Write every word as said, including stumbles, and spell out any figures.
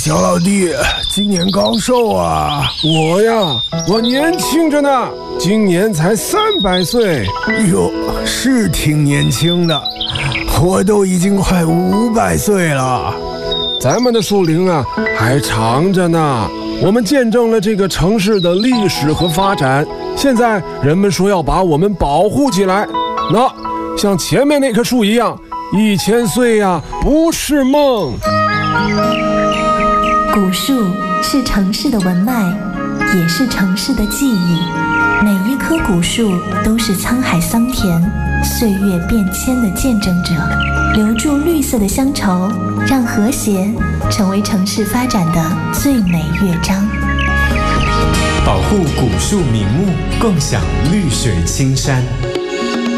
小老弟，今年高寿啊？ 我呀，我年轻着呢，今年才三百岁。 哟，是挺年轻的，我都已经快五百岁了。 咱们的树龄啊，还长着呢。我们见证了这个城市的历史和发展，现在人们说要把我们保护起来。那像前面那棵树一样，一千岁呀，不是梦。 古树是城市的文脉，也是城市的记忆。每一棵古树都是沧海桑田、岁月变迁的见证者，留住绿色的乡愁，让和谐成为城市发展的最美乐章。 保护古树名木，共享绿水青山。